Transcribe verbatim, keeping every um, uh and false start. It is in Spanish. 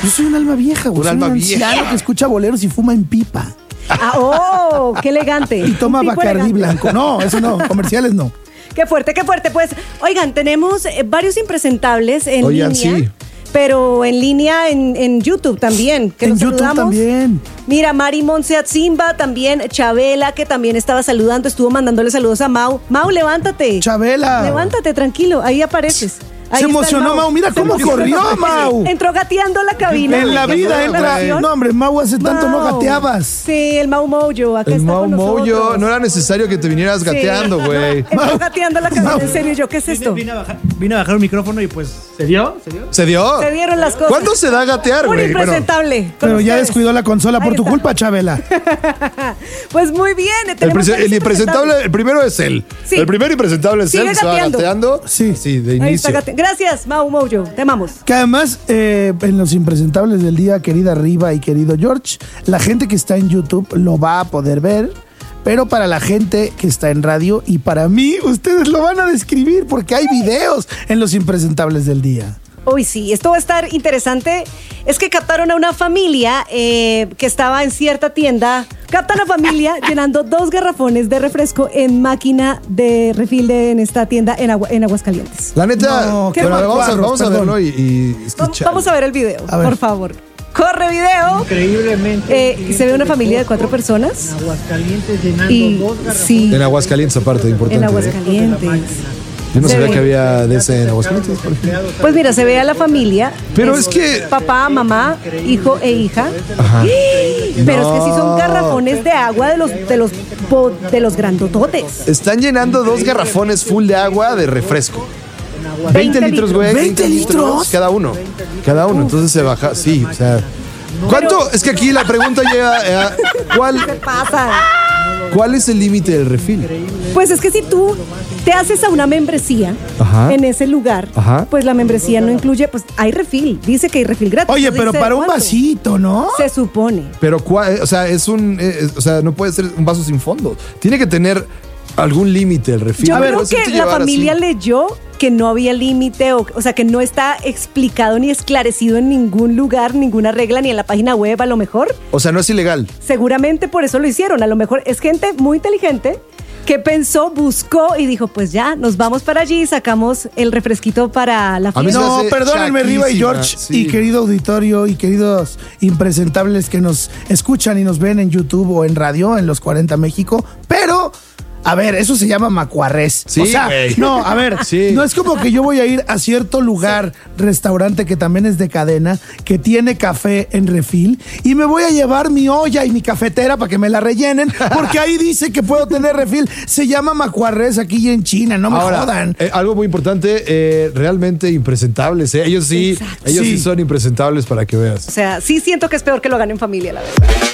Yo soy un alma vieja, güey. Un soy alma un vieja. anciano que escucha boleros y fuma en pipa. Ah, ¡oh! ¡Qué elegante! Y toma Un tipo Bacardí elegante. blanco. No, eso no. Comerciales no. ¡Qué fuerte, qué fuerte! Pues, oigan, tenemos eh, varios impresentables en Oigan, línea. sí. Pero en línea en, en YouTube también. Que En nos YouTube saludamos. también. Mira, Mari Monse Atzimba, también Chabela, que también estaba saludando, estuvo mandándole saludos a Mau. Mau, levántate. Chabela. Levántate, tranquilo, ahí apareces. Ahí Se está el emocionó, Mau. Mira Se cómo emocionó. corrió, Mau. Entró gateando a la cabina. En la vida ¿Qué fue entra. emoción? No, hombre, Mau, hace tanto no Mau. gateabas. Sí, el Mau Mojo, acá El está Mau con Mojo, nosotros. no era necesario que te vinieras Sí. gateando, güey. Entró gateando a la cabina, en serio, yo, ¿qué es esto? Vine a, bajar, vine a bajar un micrófono y pues, ¿se dio? ¿Se dio? ¿Se dio? Se dieron las cosas. ¿Cuándo se da a gatear, Un güey? Bueno, impresentable. con Pero ya ustedes. descuidó la consola por Ahí tu está. culpa, Chabela. Pues muy bien. el, tenemos prese- varios el impresentable, el primero es él. Sí. El primero impresentable es Sigue él, se va gateando. gateando. Sí. Sí, de Ahí está inicio. gate- Gracias, Mau Mojo. Te amamos. Que además, eh, en los impresentables del día, querida Riva y querido George, la gente que está en YouTube lo va a poder ver, pero para la gente que está en radio y para mí, ustedes lo van a describir porque hay videos en los impresentables del día. Uy, sí, esto va a estar interesante. Es que captaron a una familia eh, que estaba en cierta tienda. Captan a familia llenando dos garrafones de refresco en máquina de refil de- en esta tienda en, Agua- en Aguascalientes. La neta, No, qué bueno, vamos, a, macuarros, vamos a perdón. verlo y, y Va- escuchar. Vamos a ver el video, A ver. por favor. Corre video. Increíblemente. Eh, y se ve una familia de cuatro personas. En Aguascalientes llenando Y dos garrafones. sí, En Aguascalientes, aparte, importante. en ¿eh? Aguascalientes. Yo no Se sabía ve. que había de ese en Aguascalientes, por ejemplo. Pues mira, se ve a la familia. Pero es que- Papá, mamá, hijo e hija. Ajá. Pero es que sí son No. garrafones de agua de los, de los, po- de los grandototes. Están llenando dos garrafones full de agua de refresco. veinte veinte litros, güey. ¿veinte litros? Cada uno. Cada uno. Entonces se baja. Sí, o sea. ¿Cuánto? Es que aquí la pregunta llega a ¿cuál, ¿Qué pasa? ¿cuál es el límite del refil? Pues es que si tú te haces a una membresía Ajá. en ese lugar, Ajá. pues la membresía no incluye, pues hay refil. Dice que hay refil gratis. Oye, no pero dice para un cuánto. vasito, ¿no? Se supone. Pero, ¿cuál? O sea, es un. eh, o sea, no puede ser un vaso sin fondo. Tiene que tener algún límite el refil. Yo No creo puedes que irte la llevar familia así. leyó que no había límite, o, o sea, que no está explicado ni esclarecido en ningún lugar, ninguna regla, ni en la página web a lo mejor. O sea, no es ilegal. Seguramente por eso lo hicieron. A lo mejor es gente muy inteligente que pensó, buscó y dijo, pues ya, nos vamos para allí, sacamos el refresquito para la A mí se fiesta. me No, hace perdónenme, Riva y chaquísima, George, sí. y querido auditorio y queridos impresentables que nos escuchan y nos ven en YouTube o en radio en los cuarenta México, pero... A ver, eso se llama macuarrés. Sí, o sea, güey. no, a ver, Sí. no es como que yo voy a ir a cierto lugar, restaurante que también es de cadena, que tiene café en refil, y me voy a llevar mi olla y mi cafetera para que me la rellenen, porque ahí dice que puedo tener refil. Se llama macuarrés aquí en China, no me Ahora, jodan. eh, algo muy importante, eh, realmente impresentables. ¿eh? Ellos sí, Exacto. ellos sí. Sí. son impresentables para que veas. O sea, sí siento que es peor que lo hagan en familia, la verdad.